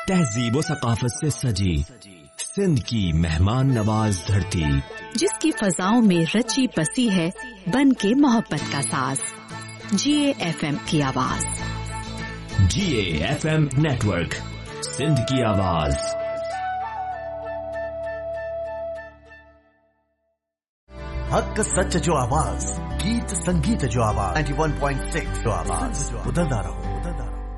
तहजीब व सकाफत से सजी सिंध की मेहमान नवाज धरती, जिसकी फजाओं में रची बसी है बन के मोहब्बत का साज। GAFM की आवाज। GAFM नेटवर्क, सिंध की आवाज। हक सच जो आवाज, गीत संगीत जो आवाज, 91.6 जो आवाज, बुलंदा रहो।